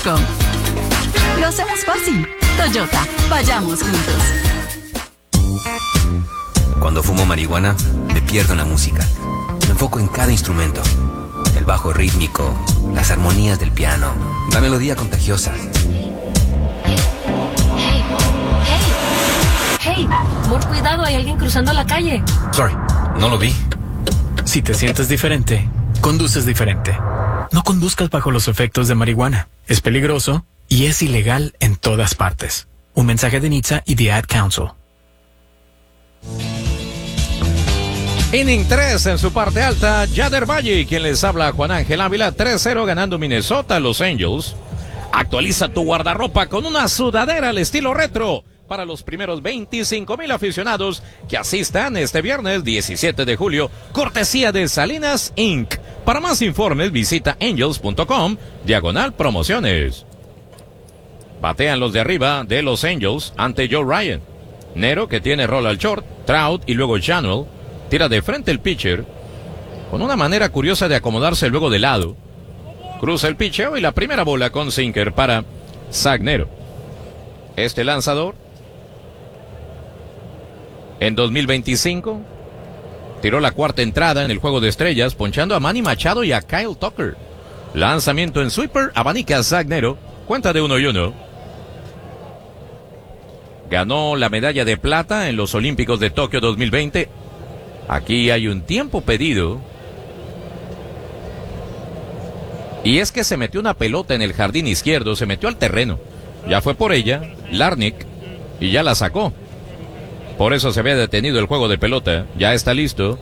Lo hacemos fácil. Toyota, vayamos juntos. Cuando fumo marihuana, me pierdo en la música. Me enfoco en cada instrumento. El bajo rítmico, las armonías del piano, la melodía contagiosa. Hey, por cuidado, hay alguien cruzando la calle. Sorry, no lo vi. Si te sientes diferente, conduces diferente. No conduzcas bajo los efectos de marihuana. Es peligroso y es ilegal en todas partes. Un mensaje de NHTSA y The Ad Council. Inning 3 en su parte alta, Yader Valle, quien les habla, Juan Ángel Ávila, 3-0 ganando Minnesota, Los Angels. Actualiza tu guardarropa con una sudadera al estilo retro para los primeros 25,000 aficionados que asistan este viernes 17 de julio, cortesía de Salinas Inc. Para más informes visita angels.com/promociones. Batean los de arriba de Los Angels ante Joe Ryan. Nero, que tiene rol al short, Trout y luego Channel. Tira de frente el pitcher, con una manera curiosa de acomodarse luego de lado. Cruza el pitcheo y la primera bola con sinker para Zach Nero. Este lanzador, en 2025, tiró la cuarta entrada en el Juego de Estrellas, ponchando a Manny Machado y a Kyle Tucker. Lanzamiento en sweeper, abanica a Zach Nero, cuenta de 1-1. Ganó la medalla de plata en los Olímpicos de Tokio 2020. Aquí hay un tiempo pedido. Y es que se metió una pelota en el jardín izquierdo, se metió al terreno. Ya fue por ella, Larnach, y ya la sacó. Por eso se había detenido el juego de pelota. Ya está listo.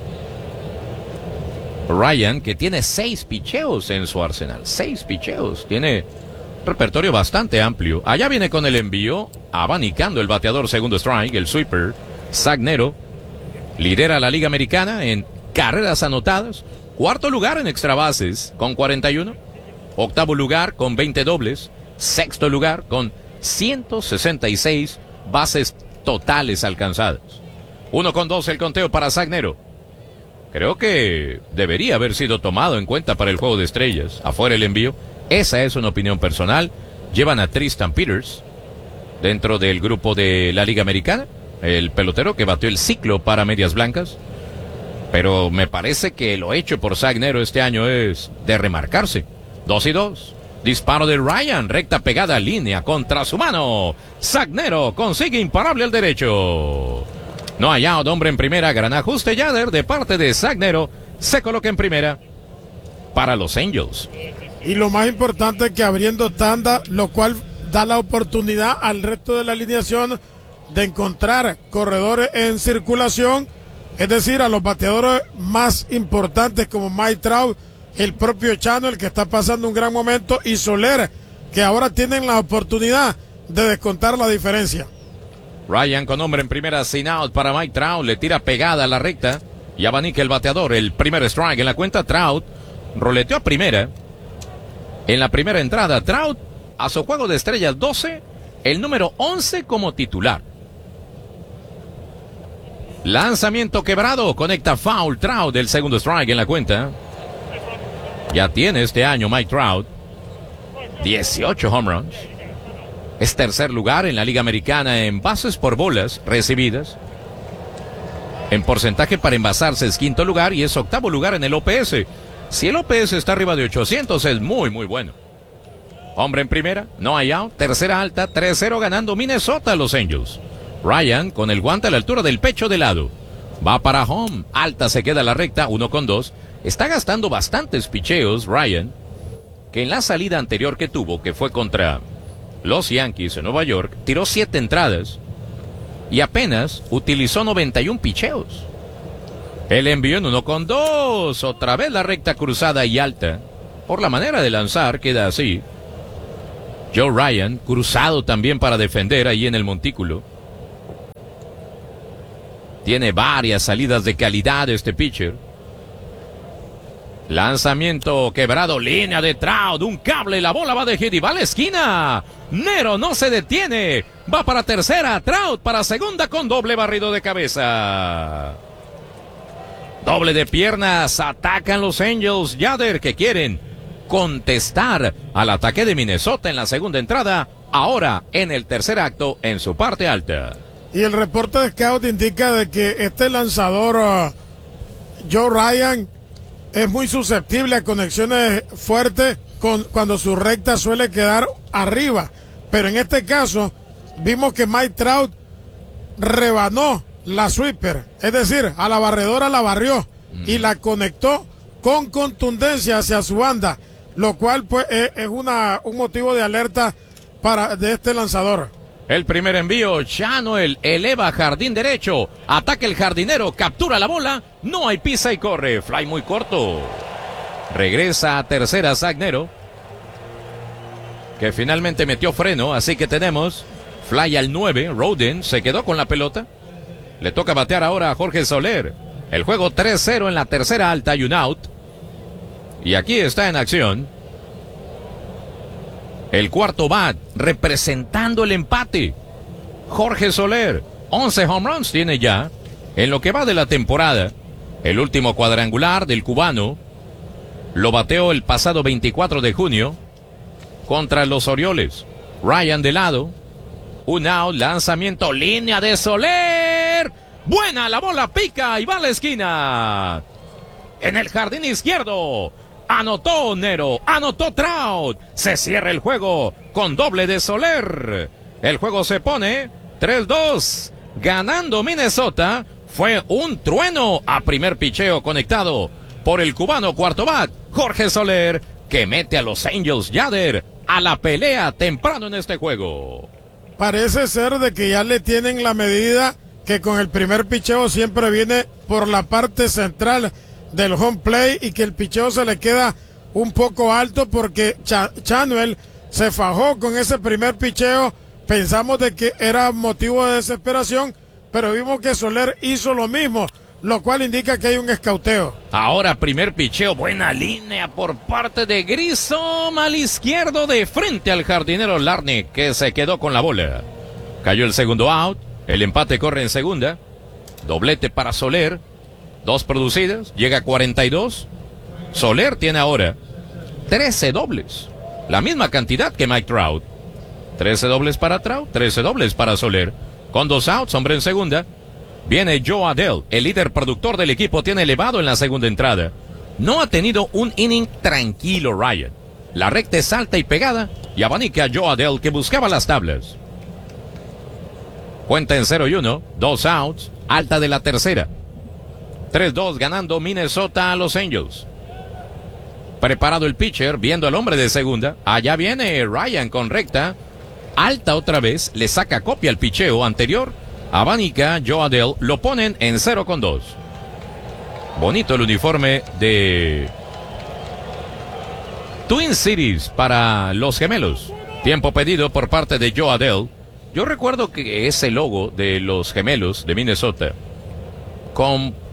Ryan, que tiene 6 picheos en su arsenal. 6 picheos. Tiene repertorio bastante amplio. Allá viene con el envío, abanicando el bateador segundo strike, el sweeper, Zach Nero. Lidera la Liga Americana en carreras anotadas. Cuarto lugar en extra bases con 41. Octavo lugar con 20 dobles. Sexto lugar con 166 bases totales alcanzadas. 1-2 el conteo para Zach Nero. Creo que debería haber sido tomado en cuenta para el Juego de Estrellas. Afuera el envío. Esa es una opinión personal. Llevan a Tristan Peters dentro del grupo de la Liga Americana. El pelotero que batió el ciclo para Medias Blancas. Pero me parece que lo hecho por Zach Nero este año es de remarcarse. 2-2. Disparo de Ryan, recta pegada a línea contra su mano. Zach Nero consigue imparable al derecho. No hay out, hombre en primera, gran ajuste Yader de parte de Zach Nero. Se coloca en primera para los Angels. Y lo más importante es que abriendo tanda, lo cual da la oportunidad al resto de la alineación de encontrar corredores en circulación, es decir, a los bateadores más importantes como Mike Trout, el propio Channel, que está pasando un gran momento, y Soler, que ahora tienen la oportunidad de descontar la diferencia. Ryan con hombre en primera, sin out para Mike Trout, le tira pegada a la recta y abanica el bateador. El primer strike en la cuenta. Trout roleteó a primera. En la primera entrada, Trout a su Juego de Estrellas 12, el número 11 como titular. Lanzamiento quebrado, conecta foul Trout, del segundo strike en la cuenta. Ya tiene este año Mike Trout 18 home runs. Es tercer lugar en la Liga Americana en bases por bolas recibidas. En porcentaje para envasarse es quinto lugar y es octavo lugar en el OPS. Si el OPS está arriba de 800 es muy bueno. Hombre en primera, no hay out, tercera alta, 3-0 ganando Minnesota Los Angels. Ryan con el guante a la altura del pecho de lado. Va para home, alta se queda la recta, 1-2. Está gastando bastantes picheos Ryan, que en la salida anterior que tuvo, que fue contra los Yankees en Nueva York, tiró 7 entradas y apenas utilizó 91 picheos. El envío en 1-2, otra vez la recta cruzada y alta. Por la manera de lanzar queda así. Joe Ryan, cruzado también para defender ahí en el montículo. Tiene varias salidas de calidad este pitcher. Lanzamiento quebrado, línea de Trout, un cable, la bola va de hit y va a la esquina. Nero no se detiene, va para tercera, Trout para segunda con doble barrido de cabeza. Doble de piernas, atacan los Angels, Yader, que quieren contestar al ataque de Minnesota en la segunda entrada, ahora en el tercer acto en su parte alta. Y el reporte de scout indica de que este lanzador Joe Ryan es muy susceptible a conexiones fuertes cuando su recta suele quedar arriba, pero en este caso vimos que Mike Trout rebanó la sweeper, es decir, a la barredora la barrió y la conectó con contundencia hacia su banda, lo cual pues es un motivo de alerta de este lanzador. El primer envío, Chanuel eleva jardín derecho, ataca el jardinero, captura la bola, no hay pisa y corre, fly muy corto. Regresa a tercera Zagnero, que finalmente metió freno, así que tenemos fly al 9, Rodin se quedó con la pelota. Le toca batear ahora a Jorge Soler. El juego 3-0 en la tercera alta y un out. Y aquí está en acción el cuarto bat, representando el empate. Jorge Soler, 11 home runs tiene ya en lo que va de la temporada. El último cuadrangular del cubano lo bateó el pasado 24 de junio contra los Orioles. Ryan de lado, un out, lanzamiento, línea de Soler. Buena, la bola pica y va a la esquina. En el jardín izquierdo. Anotó Nero, anotó Trout. Se cierra el juego con doble de Soler. El juego se pone 3-2. Ganando Minnesota. Fue un trueno a primer picheo conectado por el cubano cuarto bat, Jorge Soler, que mete a los Angels Yader a la pelea temprano en este juego. Parece ser de que ya le tienen la medida que con el primer picheo siempre viene por la parte central del home play y que el picheo se le queda un poco alto porque Chanuel se fajó con ese primer picheo. Pensamos de que era motivo de desesperación, pero vimos que Soler hizo lo mismo, lo cual indica que hay un escauteo. Ahora primer picheo, buena línea por parte de Grissom al izquierdo de frente al jardinero Larney, que se quedó con la bola. Cayó el segundo out, el empate corre en segunda, doblete para Soler. 2 producidas, llega a 42. Soler tiene ahora 13 dobles. La misma cantidad que Mike Trout. 13 dobles para Trout, 13 dobles para Soler. Con 2 outs, hombre en segunda. Viene Joe Adell, el líder productor del equipo, tiene elevado en la segunda entrada. No ha tenido un inning tranquilo Ryan. La recta es alta y pegada y abanica a Joe Adell, que buscaba las tablas. Cuenta en 0-1, 2 outs, alta de la tercera. 3-2 ganando Minnesota a los Angels. Preparado el pitcher, viendo al hombre de segunda. Allá viene Ryan con recta. Alta otra vez, le saca copia al picheo anterior. Abanica, Joe Adell, lo ponen en 0-2. Bonito el uniforme de Twin Cities para los gemelos. Tiempo pedido por parte de Joe Adell. Yo recuerdo que ese logo de los gemelos de Minnesota con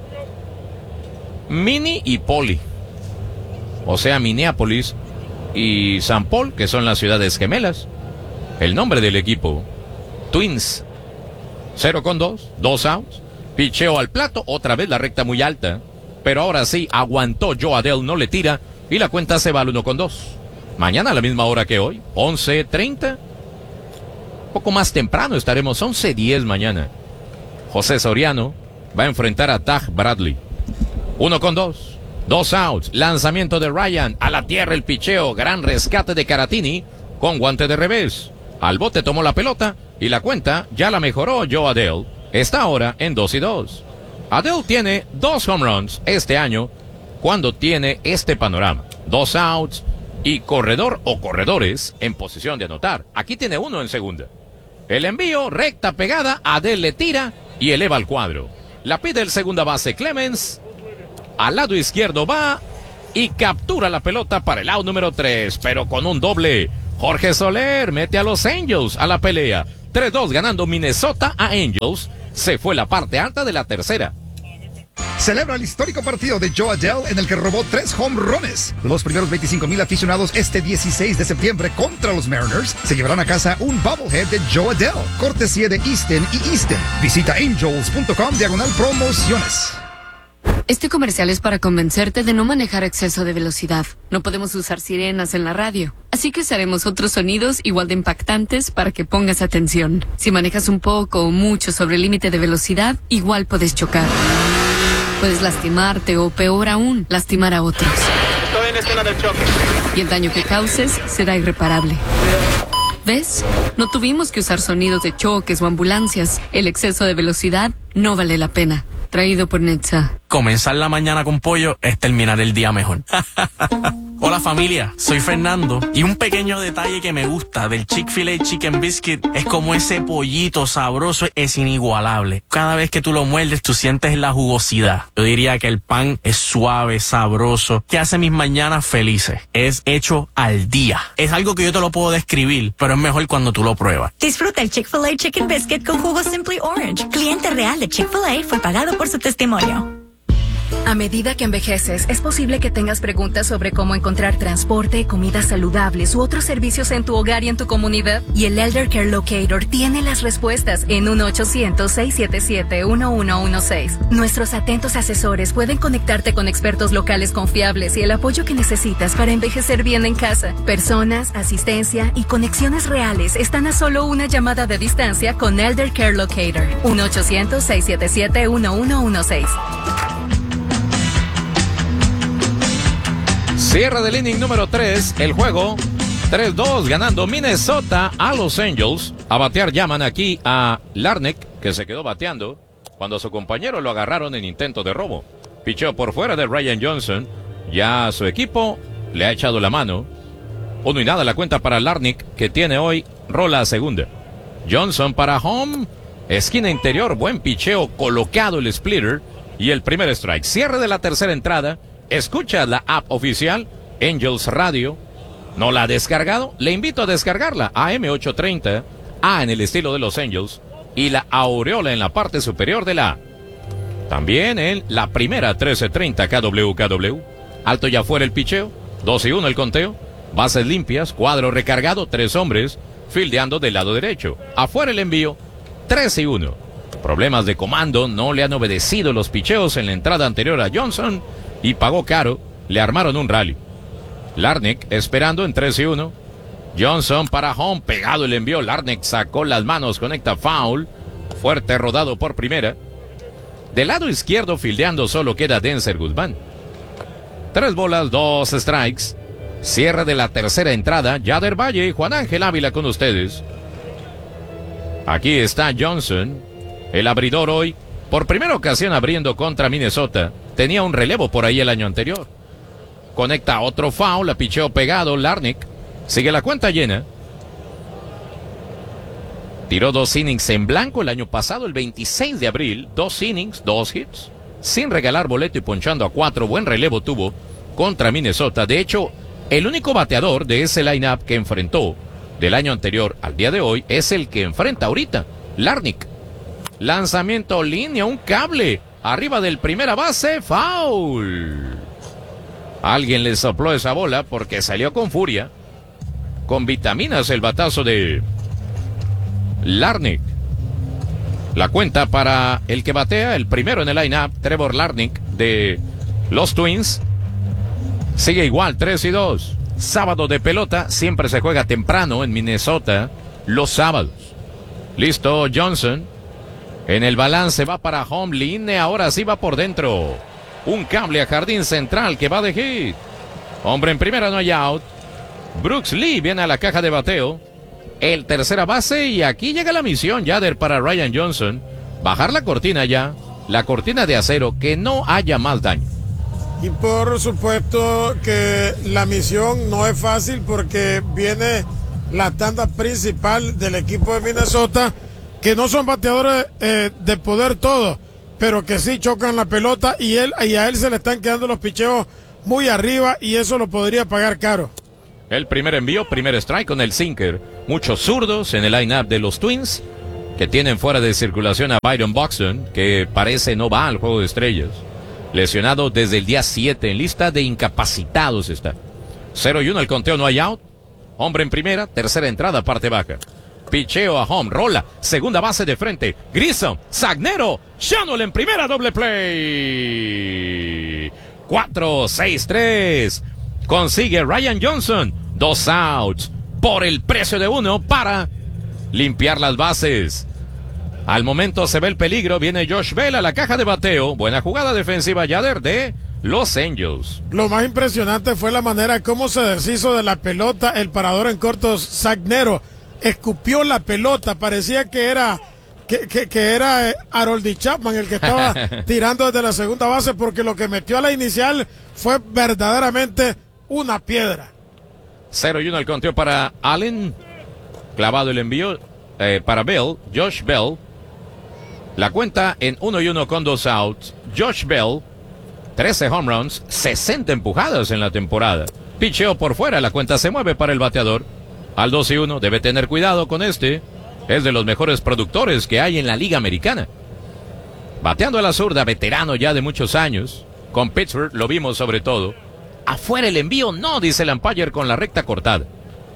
Mini y Poli, o sea, Minneapolis y San Paul, que son las ciudades gemelas. El nombre del equipo, Twins. 0-2, 2 outs, picheo al plato, otra vez la recta muy alta, pero ahora sí, aguantó Joe Adell, no le tira, y la cuenta se va al 1-2. Mañana a la misma hora que hoy, 11:30, poco más temprano estaremos, 11:10 mañana. José Soriano va a enfrentar a Taj Bradley. 1-2, 2 outs, lanzamiento de Ryan, a la tierra el picheo, gran rescate de Caratini, con guante de revés. Al bote tomó la pelota, y la cuenta ya la mejoró Joe Adell, está ahora en 2-2. Adell tiene 2 home runs este año, cuando tiene este panorama. 2 outs, y corredor o corredores en posición de anotar. Aquí tiene 1 en segunda. El envío, recta pegada, Adell le tira, y eleva al cuadro. La pide el segunda base Clemens. Al lado izquierdo va y captura la pelota para el out número 3, pero con un doble. Jorge Soler mete a los Angels a la pelea. 3-2 ganando Minnesota a Angels. Se fue la parte alta de la tercera. Celebra el histórico partido de Joe Adell en el que robó 3 home runs. Los primeros 25,000 aficionados este 16 de septiembre contra los Mariners se llevarán a casa un bobblehead de Joe Adell, cortesía de Easton y Easton. Visita angels.com/promociones. Este comercial es para convencerte de no manejar a exceso de velocidad. No podemos usar sirenas en la radio. Así que usaremos otros sonidos igual de impactantes para que pongas atención. Si manejas un poco o mucho sobre el límite de velocidad, igual puedes chocar. Puedes lastimarte o, peor aún, lastimar a otros. Estoy en escena del choque. Y el daño que causes será irreparable. ¿Ves? No tuvimos que usar sonidos de choques o ambulancias. El exceso de velocidad no vale la pena. Traído por Netza. Comenzar la mañana con pollo es terminar el día mejor. Hola familia, soy Fernando y un pequeño detalle que me gusta del Chick-fil-A Chicken Biscuit es como ese pollito sabroso es inigualable. Cada vez que tú lo muerdes tú sientes la jugosidad. Yo diría que el pan es suave, sabroso, que hace mis mañanas felices. Es hecho al día. Es algo que yo te lo puedo describir, pero es mejor cuando tú lo pruebas. Disfruta el Chick-fil-A Chicken Biscuit con jugo Simply Orange. Cliente real de Chick-fil-A fue pagado por su testimonio. A medida que envejeces, es posible que tengas preguntas sobre cómo encontrar transporte, comidas saludables u otros servicios en tu hogar y en tu comunidad. Y el Elder Care Locator tiene las respuestas en 1-800-677-1116. Nuestros atentos asesores pueden conectarte con expertos locales confiables y el apoyo que necesitas para envejecer bien en casa. Personas, asistencia y conexiones reales están a solo una llamada de distancia con Elder Care Locator. 1-800-677-1116. Cierre del inning número 3, el juego 3-2 ganando Minnesota a Los Angels. A batear llaman aquí a Larnach, que se quedó bateando cuando a su compañero lo agarraron en intento de robo. Pichó por fuera de Ryan Johnson. Ya su equipo le ha echado la mano. 1-0 la cuenta para Larnach, que tiene hoy rola a segunda. Johnson para home, esquina interior, buen picheo, colocado el splitter y el primer strike. Cierre de la tercera entrada. Escucha la app oficial Angels Radio. ¿No la ha descargado? Le invito a descargarla. AM830, A en el estilo de Los Angels y la aureola en la parte superior de la A. También en la primera 1330 KWKW. Alto ya fuera el picheo. 2-1 el conteo. Bases limpias, cuadro recargado, 3 hombres fildeando del lado derecho. Afuera el envío, 3-1. Problemas de comando, no le han obedecido los picheos en la entrada anterior a Johnson y pagó caro, le armaron un rally. Larnach esperando en 3-1. Johnson para home, pegado el envío. Larnach sacó las manos, conecta foul. Fuerte rodado por primera. Del lado izquierdo fildeando solo queda Denzer Guzmán. 3 bolas, 2 strikes. Cierre de la tercera entrada. Yader Valle y Juan Ángel Ávila con ustedes. Aquí está Johnson, el abridor hoy. Por primera ocasión abriendo contra Minnesota. Tenía un relevo por ahí el año anterior. Conecta otro foul, la picheo pegado, Larnach. Sigue la cuenta llena. Tiró 2 innings en blanco el año pasado, el 26 de abril. 2 innings, 2 hits. Sin regalar boleto y ponchando a 4. Buen relevo tuvo contra Minnesota. De hecho, el único bateador de ese lineup que enfrentó del año anterior al día de hoy es el que enfrenta ahorita, Larnach. Lanzamiento línea, un cable. Arriba del primera base, foul. Alguien le sopló esa bola porque salió con furia. Con vitaminas el batazo de Larnach. La cuenta para el que batea, el primero en el line-up, Trevor Larnach de los Twins. Sigue igual, 3-2. Sábado de pelota, siempre se juega temprano en Minnesota, los sábados. Listo, Johnson. En el balance va para home, línea, ahora sí va por dentro. Un cable a jardín central que va de hit. Hombre en primera, no hay out. Brooks Lee viene a la caja de bateo. El tercera base y aquí llega la misión, Yader, para Ryan Johnson. Bajar la cortina ya, la cortina de acero, que no haya más daño. Y por supuesto que la misión no es fácil porque viene la tanda principal del equipo de Minnesota, que no son bateadores de poder todos, pero que sí chocan la pelota y a él se le están quedando los picheos muy arriba y eso lo podría pagar caro. El primer envío, primer strike con el sinker. Muchos zurdos en el line-up de los Twins, que tienen fuera de circulación a Byron Buxton, que parece no va al juego de estrellas. Lesionado desde el día 7, en lista de incapacitados está. 0-1 el conteo, no hay out. Hombre en primera, tercera entrada, parte baja. Picheo a home, rola, segunda base de frente. Grissom, Sagnero, Shannon en primera, doble play. 4-6-3. Consigue Ryan Johnson. 2 outs por el precio de 1 para limpiar las bases. Al momento se ve el peligro. Viene Josh Bell a la caja de bateo. Buena jugada defensiva, Yader, de Los Angels. Lo más impresionante fue la manera como se deshizo de la pelota el parador en corto Sagnero. Escupió la pelota, parecía que era Harold Chapman el que estaba tirando desde la segunda base, porque lo que metió a la inicial fue verdaderamente una piedra. 0-1 el conteo para Allen. Clavado el envío para Bell, Josh Bell. La cuenta en 1-1 con 2 outs. Josh Bell, 13 home runs, 60 empujadas en la temporada. Picheo por fuera, la cuenta se mueve para el bateador. Al 2-1, debe tener cuidado con este. Es de los mejores productores que hay en la Liga Americana. Bateando a la zurda, veterano ya de muchos años. Con Pittsburgh lo vimos sobre todo. Afuera el envío, no, dice el umpire con la recta cortada.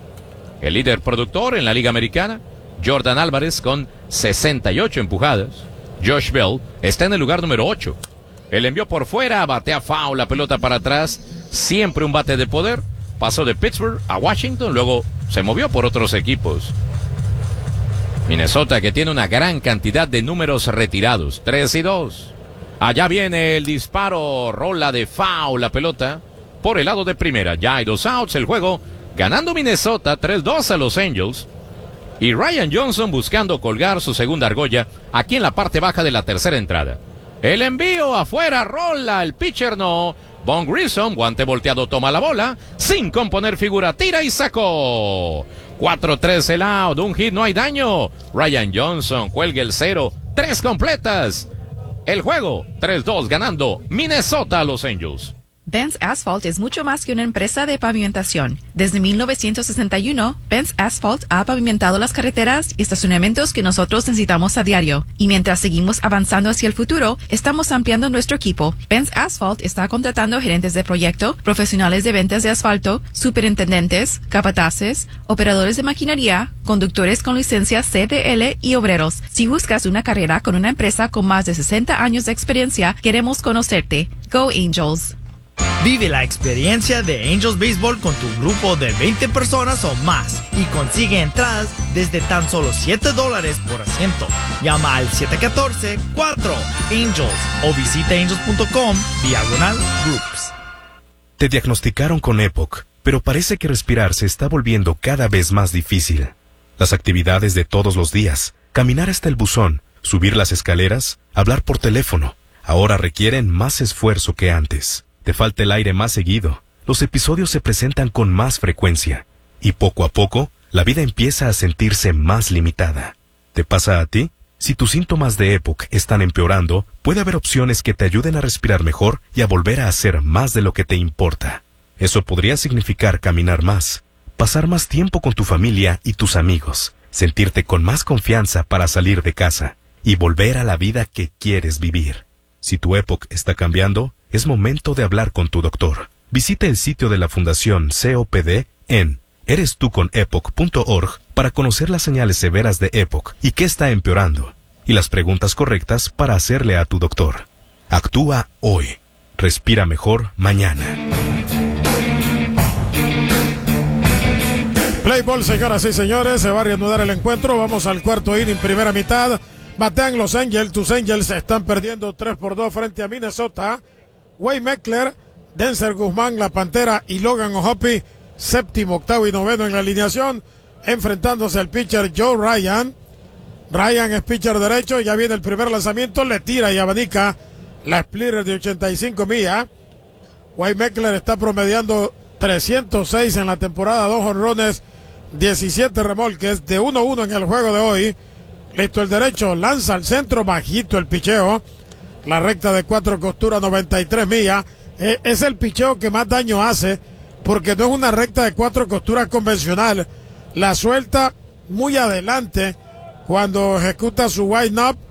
El líder productor en la Liga Americana, Jordan Álvarez, con 68 empujadas. Josh Bell está en el lugar número 8. El envío por fuera, batea foul, la pelota para atrás. Siempre un bate de poder. Pasó de Pittsburgh a Washington, luego se movió por otros equipos. Minnesota, que tiene una gran cantidad de números retirados. 3-2. Allá viene el disparo, rola de foul, la pelota por el lado de primera. Ya hay 2 outs, el juego ganando Minnesota 3-2 a Los Angels. Y Ryan Johnson buscando colgar su segunda argolla aquí en la parte baja de la tercera entrada. El envío afuera, rola, el pitcher no. Von Grissom, guante volteado, toma la bola, sin componer figura, tira y sacó. 4-3 el out, un hit, no hay daño. Ryan Johnson cuelga el 0, 3 completas. El juego, 3-2 ganando Minnesota a Los Angels. Benz Asphalt es mucho más que una empresa de pavimentación. Desde 1961, Benz Asphalt ha pavimentado las carreteras y estacionamientos que nosotros necesitamos a diario. Y mientras seguimos avanzando hacia el futuro, estamos ampliando nuestro equipo. Benz Asphalt está contratando gerentes de proyecto, profesionales de ventas de asfalto, superintendentes, capataces, operadores de maquinaria, conductores con licencia CDL y obreros. Si buscas una carrera con una empresa con más de 60 años de experiencia, queremos conocerte. Go Angels! Vive la experiencia de Angels Baseball con tu grupo de 20 personas o más y consigue entradas desde tan solo $7 por asiento. Llama al 714-4-ANGELS o visita angels.com/groups. Te diagnosticaron con EPOC, pero parece que respirar se está volviendo cada vez más difícil. Las actividades de todos los días, caminar hasta el buzón, subir las escaleras, hablar por teléfono, ahora requieren más esfuerzo que antes. Te falta el aire más seguido, los episodios se presentan con más frecuencia, y poco a poco, la vida empieza a sentirse más limitada. ¿Te pasa a ti? Si tus síntomas de EPOC están empeorando, puede haber opciones que te ayuden a respirar mejor y a volver a hacer más de lo que te importa. Eso podría significar caminar más, pasar más tiempo con tu familia y tus amigos, sentirte con más confianza para salir de casa y volver a la vida que quieres vivir. Si tu EPOC está cambiando, es momento de hablar con tu doctor. Visita el sitio de la Fundación COPD en erestuconepoc.org para conocer las señales severas de EPOC y qué está empeorando, y las preguntas correctas para hacerle a tu doctor. Actúa hoy. Respira mejor mañana. Play ball, señoras y señores, se va a reanudar el encuentro. Vamos al cuarto inning, primera mitad. Batean Los Angels, tus Angels están perdiendo 3-2 frente a Minnesota. Wade Meckler, Denzer Guzmán, La Pantera y Logan O'Hoppe, séptimo, octavo y noveno en la alineación, enfrentándose al pitcher Joe Ryan. Ryan es pitcher derecho, ya viene el primer lanzamiento, le tira y abanica la splitter de 85 millas. Wade Meckler está promediando 306 en la temporada, 2 jonrones, 17 remolques, de 1-1 en el juego de hoy. Listo el derecho, lanza al centro, bajito el picheo. La recta de 4 costuras, 93 millas. Es el picheo que más daño hace, porque no es una recta de 4 costuras convencional. La suelta muy adelante cuando ejecuta su wind up